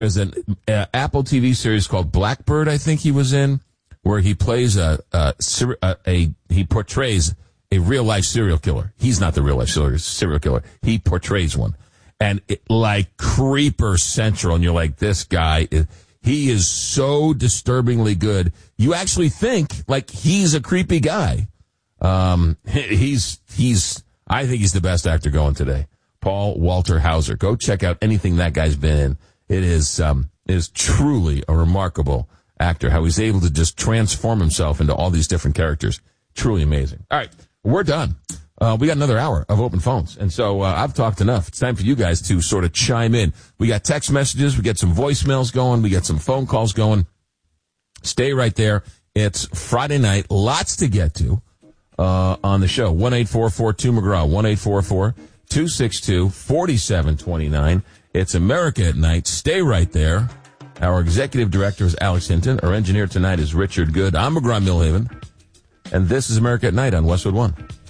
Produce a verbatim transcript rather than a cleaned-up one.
There's an uh, Apple T V series called Blackbird, I think he was in, where he plays a, a, a, a he portrays a real-life serial killer. He's not the real-life serial killer. He portrays one. And it, like Creeper Central, and you're like, this guy, is, he is so disturbingly good. You actually think, like, he's a creepy guy. Um, he's, he's, I think he's the best actor going today. Paul Walter Hauser. Go check out anything that guy's been in. It is, um, it is truly a remarkable actor, how he's able to just transform himself into all these different characters. Truly amazing. All right, we're done. Uh, we got another hour of open phones, and so uh, I've talked enough. It's time for you guys to sort of chime in. We got text messages, we got some voicemails going, we got some phone calls going. Stay right there. It's Friday night, lots to get to uh, on the show. one eight four four two McGraw, one eight four four two six two four seven two nine. It's America at Night. Stay right there. Our executive director is Alex Hinton. Our engineer tonight is Richard Good. I'm McGraw Millhaven, and this is America at Night on Westwood One.